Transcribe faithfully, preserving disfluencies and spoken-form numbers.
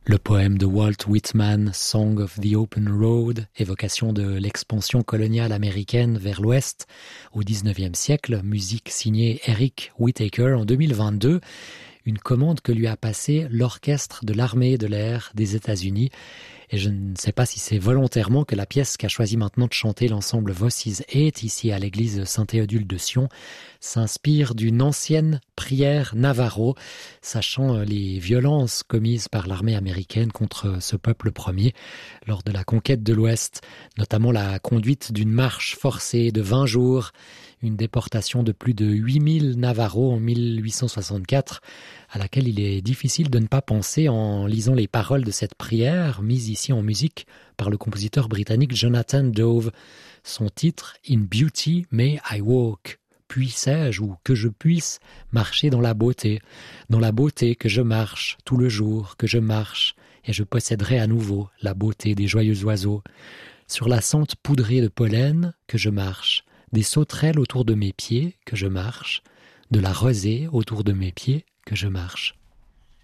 Le poème de Walt Whitman, Song of the Open Road, évocation de l'expansion coloniale américaine vers l'ouest au dix-neuvième siècle, musique signée Eric Whitacre en deux mille vingt-deux, une commande que lui a passée l'orchestre de l'armée de l'air des États-Unis. Et je ne sais pas si c'est volontairement que la pièce qu'a choisi maintenant de chanter l'ensemble Voices Eight, ici à l'église Saint-Théodule de Sion, s'inspire d'une ancienne prière Navarro, sachant les violences commises par l'armée américaine contre ce peuple premier lors de la conquête de l'Ouest, notamment la conduite d'une marche forcée de vingt jours, une déportation de plus de huit mille Navarros en mille huit cent soixante-quatre, à laquelle il est difficile de ne pas penser en lisant les paroles de cette prière, mise ici en musique par le compositeur britannique Jonathan Dove. Son titre, In Beauty May I Walk. Puissais-je ou que je puisse marcher dans la beauté, dans la beauté que je marche tout le jour, que je marche, et je posséderai à nouveau la beauté des joyeux oiseaux. Sur la sente poudrée de pollen, que je marche, des sauterelles autour de mes pieds, que je marche, de la rosée autour de mes pieds, que je marche.